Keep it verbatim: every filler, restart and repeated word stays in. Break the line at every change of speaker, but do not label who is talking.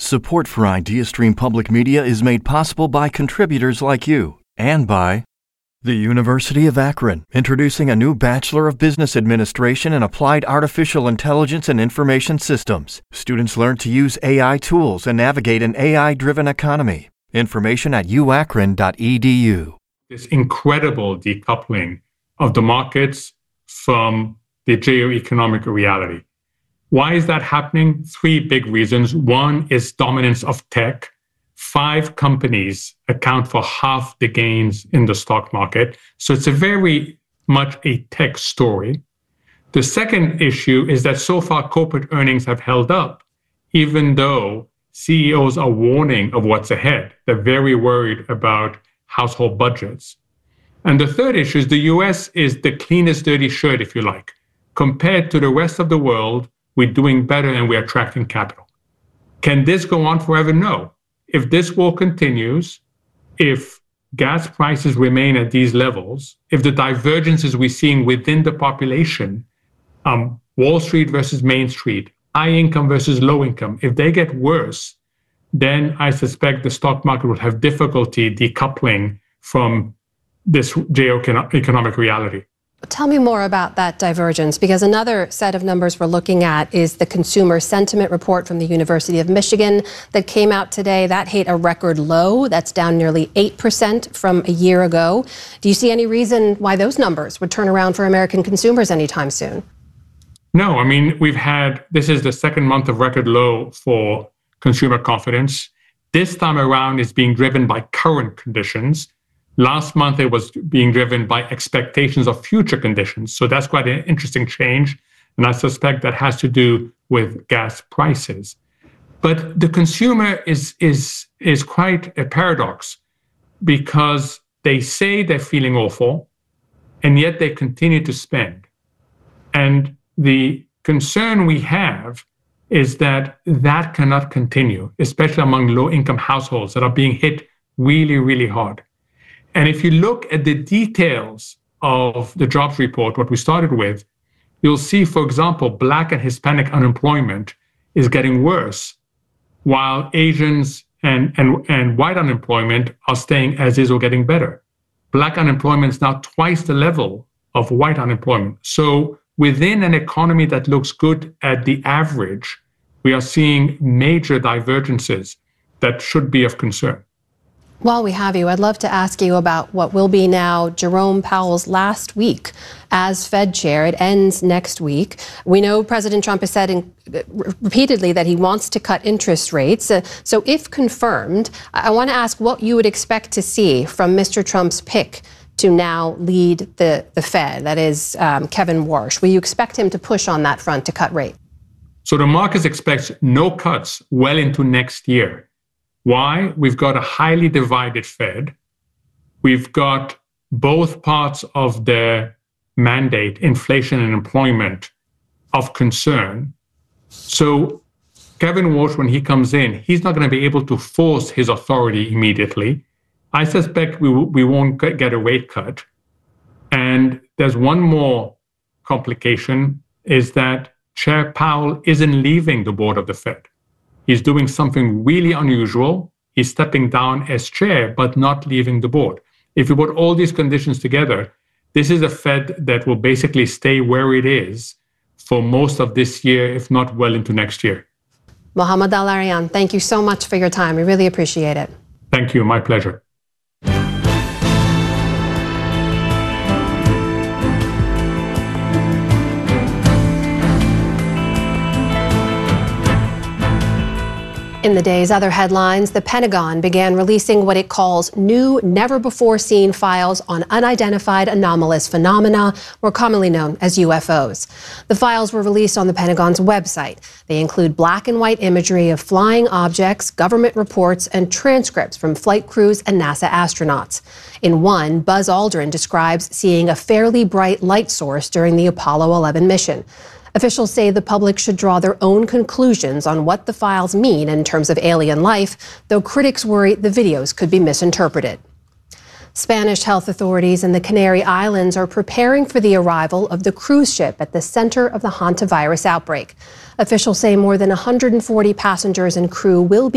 Support for IdeaStream Public Media is made possible by contributors like you and by the University of Akron, introducing a new Bachelor of Business Administration in Applied Artificial Intelligence and Information Systems. Students learn to use A I tools and navigate an A I-driven economy. Information at u akron dot e d u.
This incredible decoupling of the markets from the geoeconomic reality. Why is that happening? Three big reasons. One is dominance of tech. Five companies account for half the gains in the stock market. So it's a very much a tech story. The second issue is that so far corporate earnings have held up, even though C E Os are warning of what's ahead. They're very worried about household budgets. And the third issue is the U S is the cleanest dirty shirt, if you like. Compared to the rest of the world, we're doing better and we're attracting capital. Can this go on forever? No. If this war continues, if gas prices remain at these levels, if the divergences we're seeing within the population, um, Wall Street versus Main Street, high income versus low income, if they get worse, then I suspect the stock market will have difficulty decoupling from this geoeconomic reality.
Tell me more about that divergence, because another set of numbers we're looking at is the consumer sentiment report from the University of Michigan that came out today. That hit a record low. That's down nearly eight percent from a year ago. Do you see any reason why those numbers would turn around for American consumers anytime soon?
No, I mean, we've had, this is the second month of record low for consumer confidence. This time around is being driven by current conditions. Last month, it was being driven by expectations of future conditions. So that's quite an interesting change. And I suspect that has to do with gas prices. But the consumer is, is, is quite a paradox, because they say they're feeling awful, and yet they continue to spend. And the concern we have is that that cannot continue, especially among low-income households that are being hit really, really hard. And if you look at the details of the jobs report, what we started with, you'll see, for example, Black and Hispanic unemployment is getting worse, while Asians and, and, and white unemployment are staying as is or getting better. Black unemployment is now twice the level of white unemployment. So within an economy that looks good at the average, we are seeing major divergences that should be of concern.
While we have you, I'd love to ask you about what will be now Jerome Powell's last week as Fed chair. It ends next week. We know President Trump has said in, uh, repeatedly that he wants to cut interest rates. Uh, so if confirmed, I want to ask what you would expect to see from Mister Trump's pick to now lead the, the Fed, that is um, Kevin Warsh. Will you expect him to push on that front to cut rates?
So the market expects no cuts well into next year. Why? We've got a highly divided Fed. We've got both parts of the mandate, inflation and employment, of concern. So Kevin Warsh, when he comes in, he's not going to be able to force his authority immediately. I suspect we, we won't get a rate cut. And there's one more complication, is that Chair Powell isn't leaving the board of the Fed. He's doing something really unusual. He's stepping down as chair, but not leaving the board. If you put all these conditions together, this is a Fed that will basically stay where it is for most of this year, if not well into next year.
Mohammad El-Erian, thank you so much for your time. We really appreciate it.
Thank you. My pleasure.
In the day's other headlines, the Pentagon began releasing what it calls new, never-before-seen files on unidentified anomalous phenomena, more commonly known as U F Os. The files were released on the Pentagon's website. They include black and white imagery of flying objects, government reports, and transcripts from flight crews and NASA astronauts. In one, Buzz Aldrin describes seeing a fairly bright light source during the Apollo eleven mission. Officials say the public should draw their own conclusions on what the files mean in terms of alien life, though critics worry the videos could be misinterpreted. Spanish health authorities in the Canary Islands are preparing for the arrival of the cruise ship at the center of the hantavirus outbreak. Officials say more than one hundred forty passengers and crew will be